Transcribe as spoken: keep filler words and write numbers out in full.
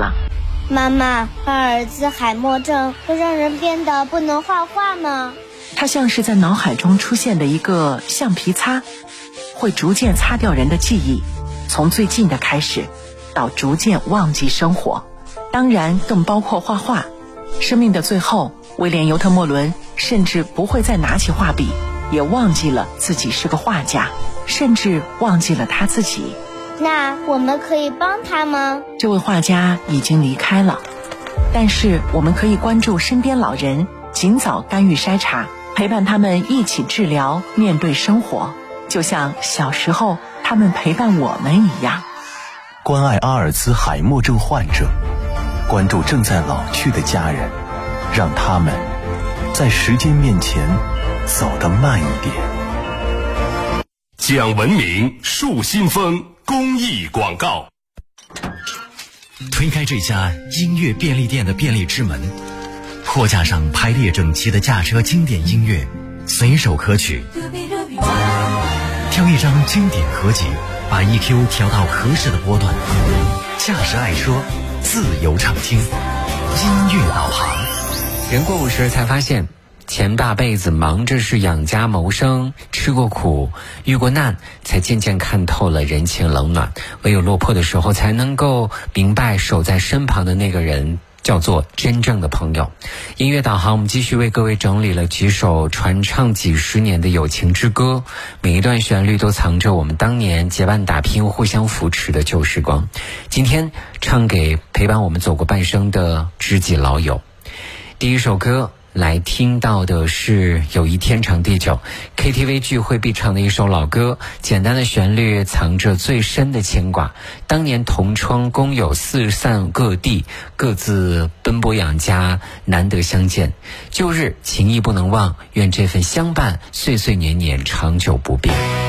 了。 妈妈，阿尔兹海默症会让人变得不能画画吗？ 它像是在脑海中出现的一个橡皮擦，会逐渐擦掉人的记忆，从最近的开始到逐渐忘记生活，当然更包括画画。生命的最后，威廉·尤特莫伦甚至不会再拿起画笔，也忘记了自己是个画家，甚至忘记了他自己。 那我们可以帮他吗？ 这位画家已经离开了，但是我们可以关注身边老人，尽早干预筛查，陪伴他们一起治疗，面对生活，就像小时候他们陪伴我们一样。 关爱阿尔兹海默症患者，关注正在老去的家人，让他们在时间面前走得慢一点。 讲文明树新风公益广告。 推开这家音乐便利店的便利之门，货架上排列整齐的驾车经典音乐，随手可取。挑一张经典合集，把 E Q 调到合适的波段，驾驶爱说，自由畅听，音乐导航。 人过五十才发现，前大辈子忙着是养家谋生，吃过苦，遇过难，才渐渐看透了人情冷暖。唯有落魄的时候，才能够明白守在身旁的那个人叫做真正的朋友。音乐导航，我们继续为各位整理了几首传唱几十年的友情之歌，每一段旋律都藏着我们当年结伴打拼、互相扶持的旧时光。今天唱给陪伴我们走过半生的知己老友。第一首歌来听到的是友谊天长地久， K T V 聚会必唱的一首老歌，简单的旋律藏着最深的牵挂。当年同窗工友四散各地，各自奔波养家，难得相见，旧日情谊不能忘，愿这份相伴岁岁年年长久不变。